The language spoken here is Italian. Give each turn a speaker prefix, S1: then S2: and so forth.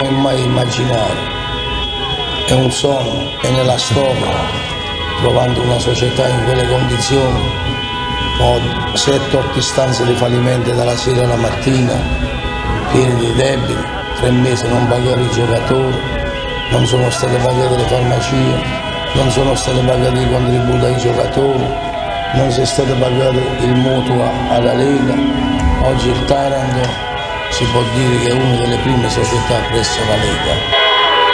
S1: mai immaginare. È un sogno, è nella storia, trovando una società in quelle condizioni, ho 7-8 istanze di fallimento dalla sera alla mattina, pieni di debiti, 3 mesi non pagare i giocatori, non sono state pagate le farmacie, non sono state pagate i contributi ai giocatori, non si è stato pagato il mutuo alla Lega. Oggi il Taranto si può dire che è una delle prime società presso la Lega.